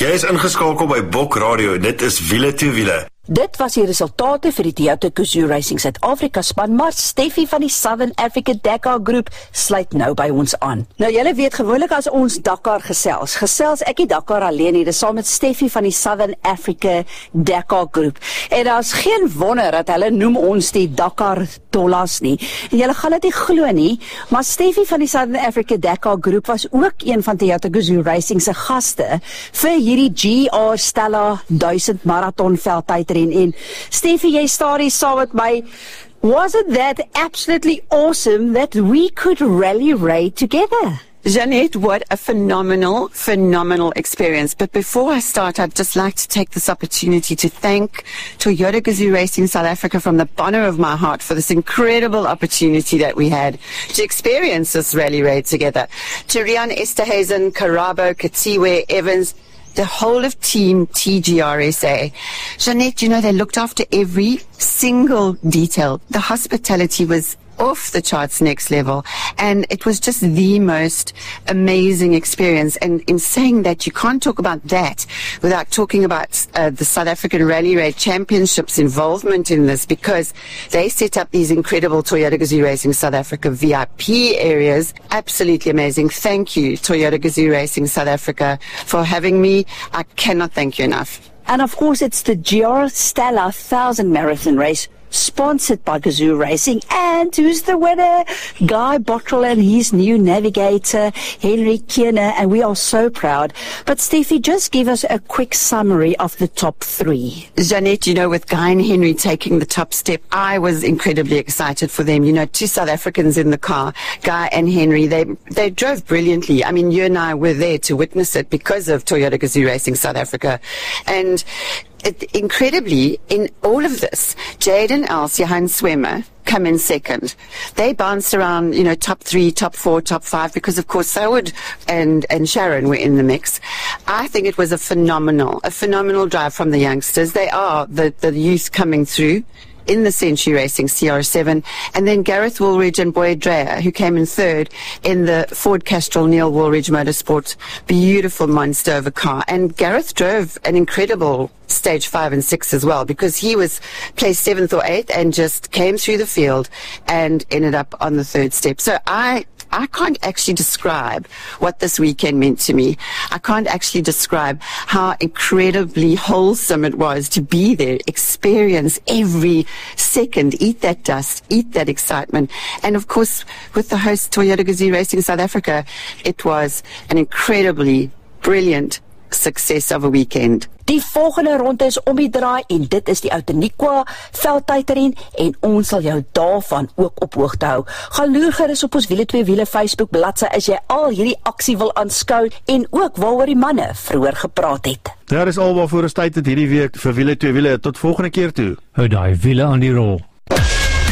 Jy is ingeskakel by Bok Radio, dit is Wiele to Wiele. Dit was die resultate vir die Toyota Gazoo Racing Suid-Afrika span, maar Steffi van die Southern Africa Dakar Groep sluit nou by ons aan. Nou julle weet gewoonlik as ons Dakar gesels ek die Dakar alleen hier, dis saam met Steffi van die Southern Africa Dakar Groep. En daar's geen wonder dat hulle noem ons die Dakar Tollas nie. En julle gaan dit nie glo nie, maar Steffi van die Southern Africa Dakar Groep was ook een van Toyota Gazoo Racing se gaste vir hierdie GR Stella 1000 marathon veldtyd. En Steffi, jy staar hier saam met my. Wasn't that absolutely awesome that we could rally raid together? Jeanette, what a phenomenal experience. But before I start, I'd just like to take this opportunity to thank Toyota Gazoo Racing South Africa from the bottom of my heart for this incredible opportunity that we had to experience this rally raid together. To Rian Esterhazen, Karabo, Katiwe, Evans, the whole of team TGRSA. Jeanette, you know, they looked after every single detail. The hospitality was off the charts next level, and it was just the most amazing experience. And in saying that, you can't talk about that without talking about the South African Rally Raid Championships involvement in this, because they set up these incredible Toyota Gazoo Racing South Africa VIP areas. Absolutely amazing. Thank you, Toyota Gazoo Racing South Africa, for having me. I cannot thank you enough. And of course, it's the GR Stella 1000 marathon race, sponsored by Gazoo Racing. And who's the winner? Guy Bottrell and his new navigator, Henry Kierner, and we are so proud. But Steffi, just give us a quick summary of the top three. Jeanette, you know, with Guy and Henry taking the top step, I was incredibly excited for them. You know, two South Africans in the car, Guy and Henry, they drove brilliantly. I mean, you and I were there to witness it because of Toyota Gazoo Racing South Africa. And incredibly, in all of this, Jade and Else, Johan Swemmer, come in second. They bounced around, you know, top 3, top 4, top 5, because of course Soward and Sharon were in the mix. I think it was a phenomenal drive from the youngsters. They are the youth coming through in the Century Racing CR7, and then Gareth Woolridge and Boyd Dreyer, who came in third in the Ford Castrol Neil Woolridge Motorsport beautiful monster of a car. And Gareth drove an incredible stage 5 and 6 as well, because he was placed 7th or 8th and just came through the field and ended up on the 3rd step. So I can't actually describe what this weekend meant to me. I can't actually describe how incredibly wholesome it was to be there, experience every second, eat that dust, eat that excitement. And of course, with the host Toyota Gazoo Racing South Africa, it was an incredibly brilliant success of a weekend. Die volgende ronde is om die draai en dit is die Outeniqua veldtydren en ons sal jou daarvan ook op hoogte hou. Gaan loer gerus op ons Wiele 2 Wiele Facebook bladsy as jy al hierdie aksie wil aanskou en ook waaroor die manne vroeër gepraat het. Daar is alwaar voor ons tyd het hierdie week vir Wiele 2 Wiele. Tot volgende keer toe. Hou daai wiele aan die rol.